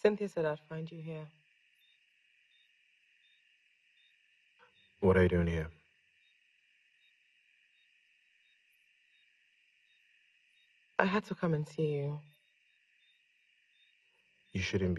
Cynthia said I'd find you here. What are you doing here? I had to come and see you. You shouldn't be